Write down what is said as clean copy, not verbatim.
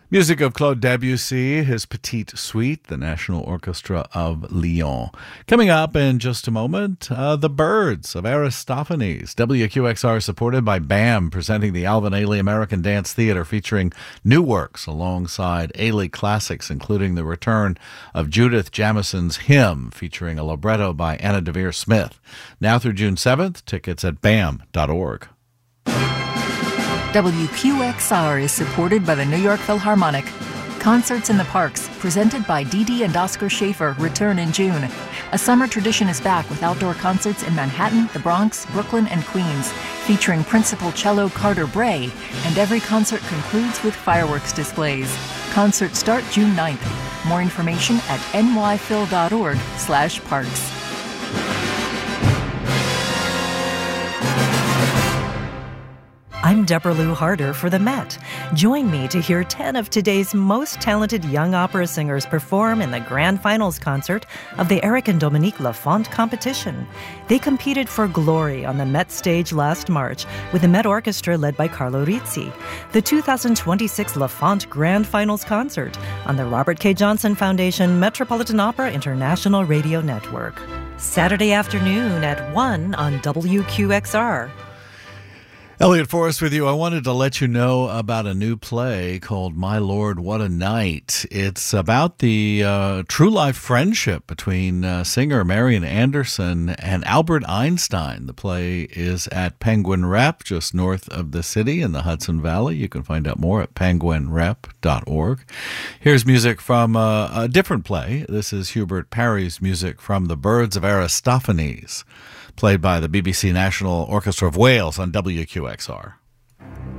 Music of Claude Debussy, his Petite Suite, the National Orchestra of Lyon. Coming up in just a moment, The Birds of Aristophanes. WQXR supported by BAM, presenting the Alvin Ailey American Dance Theater, featuring new works alongside Ailey classics, including the return of Judith Jamison's Hymn, featuring a libretto by Anna Devere Smith. Now through June 7th, tickets at bam.org. WQXR is supported by the New York Philharmonic. Concerts in the Parks, presented by Dee Dee and Oscar Schaefer, return in June. A summer tradition is back with outdoor concerts in Manhattan, the Bronx, Brooklyn, and Queens, featuring principal cello Carter Bray, and every concert concludes with fireworks displays. Concerts start June 9th. More information at nyphil.org/parks. I'm Deborah Lou Harder for the Met. Join me to hear 10 of today's most talented young opera singers perform in the grand finals concert of the Eric and Dominique Lafont competition. They competed for glory on the Met stage last March with the Met Orchestra led by Carlo Rizzi. The 2026 Lafont Grand Finals concert on the Robert K. Johnson Foundation Metropolitan Opera International Radio Network. Saturday afternoon at 1 on WQXR. Elliot Forrest with you. I wanted to let you know about a new play called My Lord, What a Night. It's about the true life friendship between singer Marian Anderson and Albert Einstein. The play is at Penguin Rep, just north of the city in the Hudson Valley. You can find out more at penguinrep.org. Here's music from a different play. This is Hubert Parry's music from The Birds of Aristophanes, played by the BBC National Orchestra of Wales on WQXR.